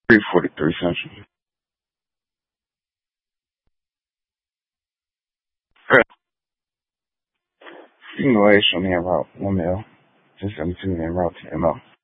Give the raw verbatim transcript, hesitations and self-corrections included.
three forty-three Central. Right. You can go ahead and show me that route. One mil. Just seventy-two and then route to M O.